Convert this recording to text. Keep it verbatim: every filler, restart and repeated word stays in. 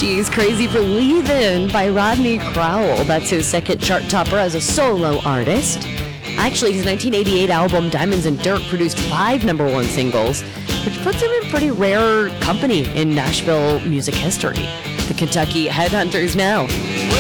She's Crazy for Leaving by Rodney Crowell. That's his second chart topper as a solo artist. Actually, his nineteen eighty-eight album Diamonds and Dirt produced five number one singles, which puts him in pretty rare company in Nashville music history. The Kentucky Headhunters now.